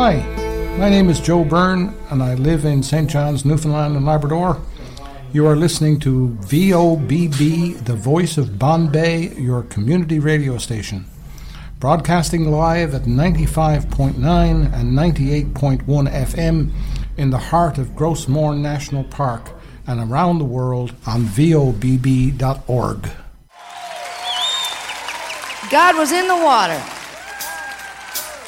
Hi, my name is Joe Byrne and I live in St. John's, Newfoundland and Labrador. You are listening to VOBB, the voice of Bombay, your community radio station. Broadcasting live at 95.9 and 98.1 FM in the heart of Grossmorn National Park and around the world on VOBB.org. God was in the water.